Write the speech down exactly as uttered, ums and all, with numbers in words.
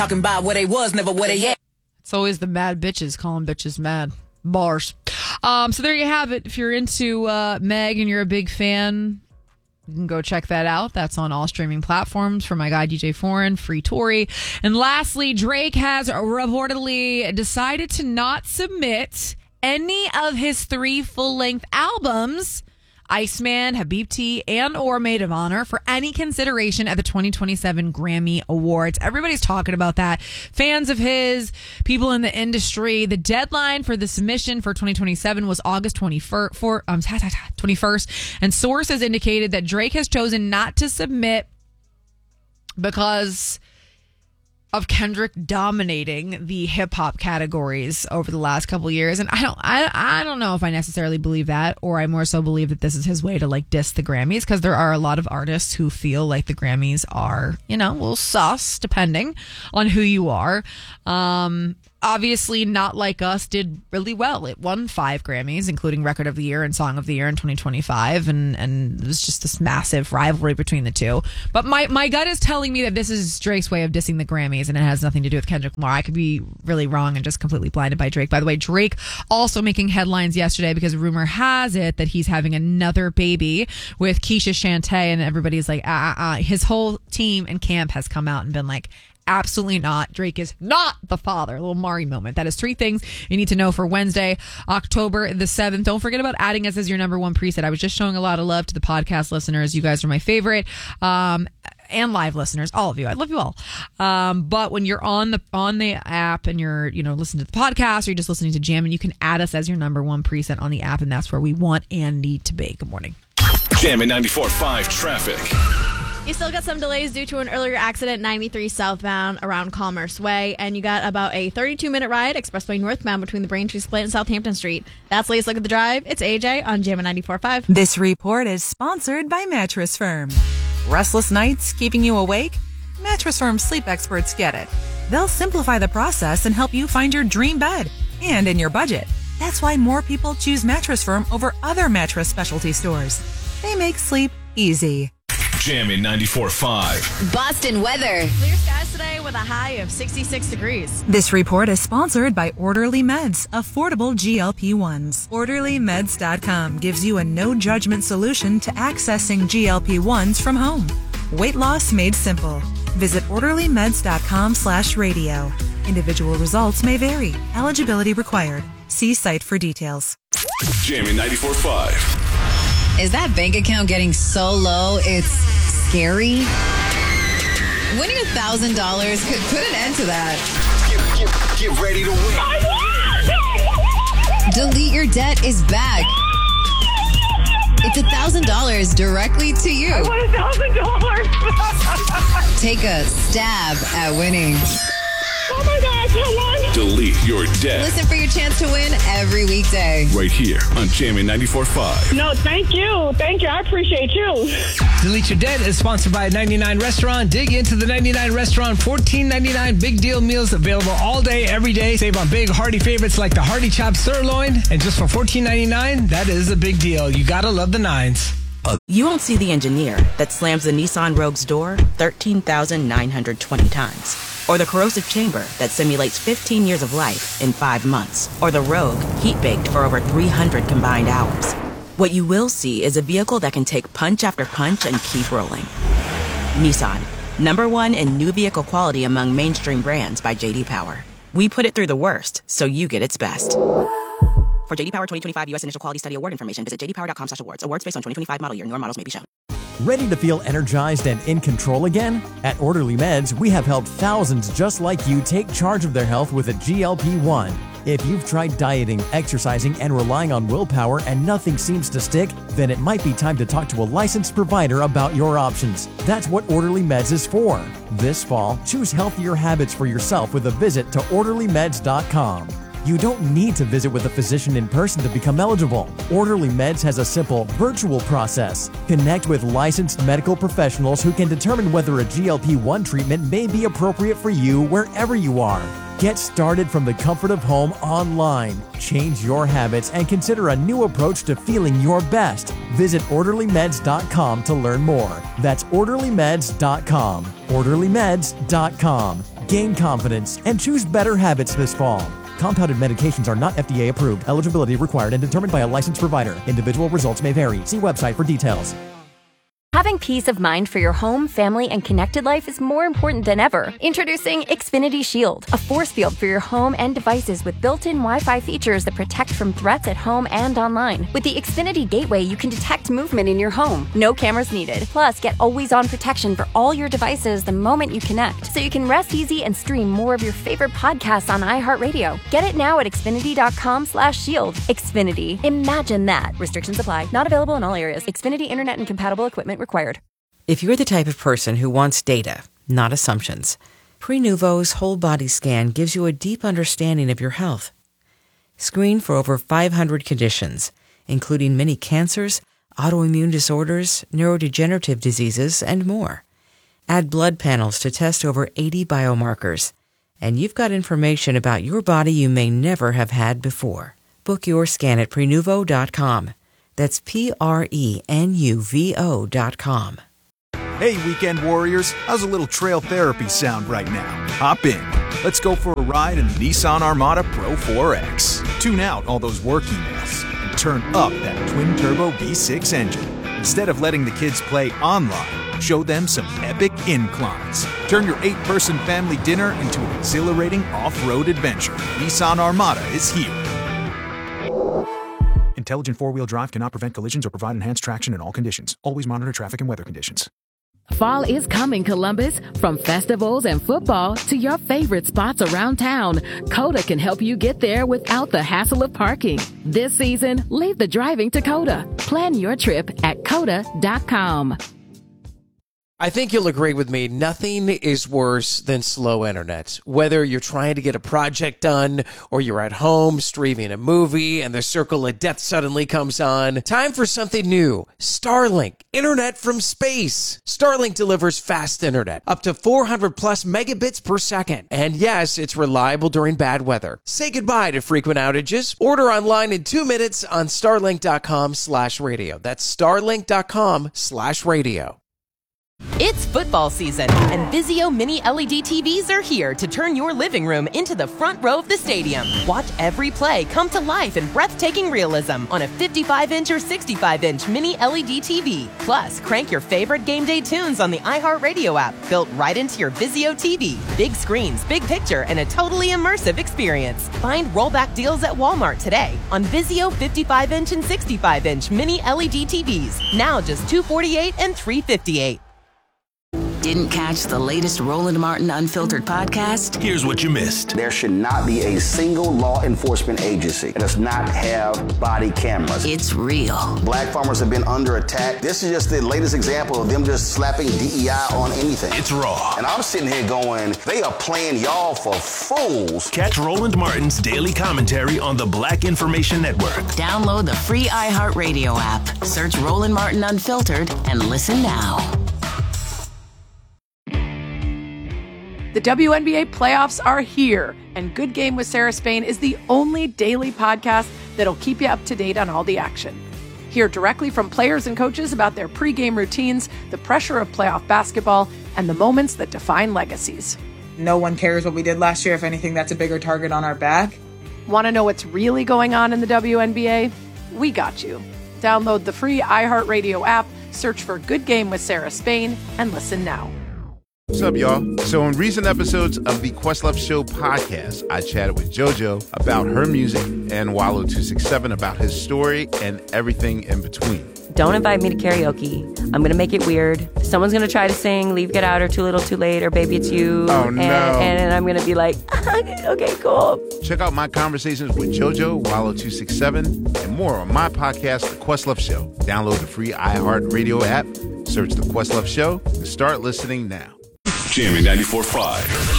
Talking about where they was, never where they at. It's always the mad bitches calling bitches mad. Bars. Um, so there you have it. If you're into uh, Meg and you're a big fan, you can go check that out. That's on all streaming platforms for my guy D J Foreign, Free Tory. And lastly, Drake has reportedly decided to not submit any of his three full-length albums, Iceman, Habibti, and or Maid of Honor, for any consideration at the twenty twenty-seven Grammy Awards. Everybody's talking about that. Fans of his, people in the industry. The deadline for the submission for twenty twenty-seven was August twenty-first, for, um, twenty-first, and sources indicated that Drake has chosen not to submit because of Kendrick dominating the hip hop categories over the last couple of years. And I don't, I, I don't know if I necessarily believe that, or I more so believe that this is his way to like diss the Grammys, because there are a lot of artists who feel like the Grammys are, you know, a little sus depending on who you are. Um, Obviously, Not Like Us did really well. It won five Grammys, including Record of the Year and Song of the Year in twenty twenty-five, and and it was just this massive rivalry between the two. But my, my gut is telling me that this is Drake's way of dissing the Grammys, and it has nothing to do with Kendrick Lamar. I could be really wrong and just completely blinded by Drake. By the way, Drake also making headlines yesterday because rumor has it that he's having another baby with Keisha Shantae, and everybody's like, ah, ah, ah. His whole team and camp has come out and been like, absolutely not. Drake is not the father. A little Mari moment. That is three things you need to know for Wednesday, October the seventh. Don't forget about adding us as your number one preset. I was just showing a lot of love to the podcast listeners. You guys are my favorite. Um, and live listeners, all of you. I love you all. Um, but when you're on the on the app and you're, you know, listening to the podcast, or you're just listening to Jammin', you can add us as your number one preset on the app, and that's where we want and need to be. Good morning. Jammin' ninety-four point five traffic. You still got some delays due to an earlier accident, ninety-three southbound around Commerce Way, and you got about a thirty-two minute ride expressway northbound between the Braintree Split and Southampton Street. That's latest look at the drive. It's A J on Jammin' ninety-four point five. This report is sponsored by Mattress Firm. Restless nights keeping you awake? Mattress Firm sleep experts get it. They'll simplify the process and help you find your dream bed, and in your budget. That's why more people choose Mattress Firm over other mattress specialty stores. They make sleep easy. Jammin' ninety-four point five. Boston weather. Clear skies today with a high of sixty-six degrees. This report is sponsored by Orderly Meds, affordable G L P ones. Orderly Meds dot com gives you a no-judgment solution to accessing G L P ones from home. Weight loss made simple. Visit Orderly Meds dot com slash radio. Individual results may vary. Eligibility required. See site for details. Jammin' ninety-four point five. Is that bank account getting so low it's scary? Winning one thousand dollars could put an end to that. Get, get, get ready to win. Delete Your Debt is back. It's one thousand dollars directly to you. I want one thousand dollars. Take a stab at winning. Oh my gosh, I won. Delete Your Debt. Listen for your chance to win every weekday. Right here on Jammin' ninety-four point five. No, thank you. Thank you. I appreciate you. Delete Your Debt is sponsored by ninety-nine Restaurant. Dig into the ninety-nine Restaurant. fourteen ninety-nine big deal meals available all day, every day. Save on big hearty favorites like the Hearty Chopped Sirloin. And just for fourteen ninety-nine, that is a big deal. You gotta love the nines. You won't see the engineer that slams the Nissan Rogue's door thirteen thousand nine hundred twenty times. Or the corrosive chamber that simulates fifteen years of life in five months. Or the Rogue heat-baked for over three hundred combined hours. What you will see is a vehicle that can take punch after punch and keep rolling. Nissan, number one in new vehicle quality among mainstream brands by J D Power. We put it through the worst, so you get its best. For J D Power twenty twenty-five U S Initial Quality Study Award information, visit j d power dot com slash awards. Awards based on twenty twenty-five model year. Newer models may be shown. Ready to feel energized and in control again? At Orderly Meds, we have helped thousands just like you take charge of their health with a G L P one. If you've tried dieting, exercising, and relying on willpower and nothing seems to stick, then it might be time to talk to a licensed provider about your options. That's what Orderly Meds is for. This fall, choose healthier habits for yourself with a visit to orderly meds dot com. You don't need to visit with a physician in person to become eligible. Orderly Meds has a simple, virtual process. Connect with licensed medical professionals who can determine whether a G L P one treatment may be appropriate for you wherever you are. Get started from the comfort of home online. Change your habits and consider a new approach to feeling your best. Visit orderly meds dot com to learn more. That's orderly meds dot com. orderly meds dot com. gain confidence, and choose better habits this fall. Compounded medications are not F D A approved. Eligibility required and determined by a licensed provider. Individual results may vary. See website for details. Having peace of mind for your home, family, and connected life is more important than ever. Introducing Xfinity Shield, a force field for your home and devices with built-in Wi-Fi features that protect from threats at home and online. With the Xfinity Gateway, you can detect movement in your home. No cameras needed. Plus, get always-on protection for all your devices the moment you connect, so you can rest easy and stream more of your favorite podcasts on iHeartRadio. Get it now at Xfinity.com slash shield. Xfinity. Imagine that. Restrictions apply. Not available in all areas. Xfinity Internet and compatible equipment required. If you're the type of person who wants data, not assumptions, Prenuvo's whole body scan gives you a deep understanding of your health. Screen for over five hundred conditions, including many cancers, autoimmune disorders, neurodegenerative diseases, and more. Add blood panels to test over eighty biomarkers, and you've got information about your body you may never have had before. Book your scan at Prenuvo dot com. That's P R E N U V O dot com. Hey, weekend warriors, how's a little trail therapy sound right now? Hop in. Let's go for a ride in the Nissan Armada Pro four X. Tune out all those work emails and turn up that twin-turbo V six engine. Instead of letting the kids play online, show them some epic inclines. Turn your eight-person family dinner into an exhilarating off-road adventure. Nissan Armada is here. Intelligent four-wheel drive cannot prevent collisions or provide enhanced traction in all conditions. Always monitor traffic and weather conditions. Fall is coming, Columbus. From festivals and football to your favorite spots around town, Coda can help you get there without the hassle of parking. This season, leave the driving to Coda. Plan your trip at coda dot com. I think you'll agree with me, nothing is worse than slow internet. Whether you're trying to get a project done or you're at home streaming a movie and the circle of death suddenly comes on, time for something new. Starlink, internet from space. Starlink delivers fast internet, up to four hundred plus megabits per second. And yes, it's reliable during bad weather. Say goodbye to frequent outages. Order online in two minutes on starlink.com slash radio. That's starlink.com slash radio. It's football season, and Vizio Mini L E D T Vs are here to turn your living room into the front row of the stadium. Watch every play come to life in breathtaking realism on a fifty-five inch or sixty-five inch Mini L E D T V. Plus, crank your favorite game day tunes on the iHeartRadio app, built right into your Vizio T V. Big screens, big picture, and a totally immersive experience. Find rollback deals at Walmart today on Vizio fifty-five inch and sixty-five inch Mini L E D T Vs. Now just two hundred forty-eight dollars and three hundred fifty-eight dollars. Didn't catch the latest Roland Martin Unfiltered podcast? Here's what you missed. There should not be a single law enforcement agency that does not have body cameras. It's real. Black farmers have been under attack. This is just the latest example of them just slapping D E I on anything. It's raw. And I'm sitting here going, they are playing y'all for fools. Catch Roland Martin's daily commentary on the Black Information Network. Download the free iHeartRadio app. Search Roland Martin Unfiltered and listen now. The W N B A playoffs are here, and Good Game with Sarah Spain is the only daily podcast that'll keep you up to date on all the action. Hear directly from players and coaches about their pregame routines, the pressure of playoff basketball, and the moments that define legacies. No one cares what we did last year. If anything, that's a bigger target on our back. Want to know what's really going on in the W N B A? We got you. Download the free iHeartRadio app, search for Good Game with Sarah Spain, and listen now. What's up, y'all? So in recent episodes of the Questlove Show podcast, I chatted with JoJo about her music and Wallow two six seven about his story and everything in between. Don't invite me to karaoke. I'm going to make it weird. Someone's going to try to sing Leave, Get Out, or Too Little, Too Late, or Baby It's You. Oh, no. And, and I'm going to be like, okay, cool. Check out my conversations with JoJo, Wallow two six seven, and more on my podcast, The Questlove Show. Download the free iHeartRadio app, search The Questlove Show, and start listening now. Jamming ninety-four point five.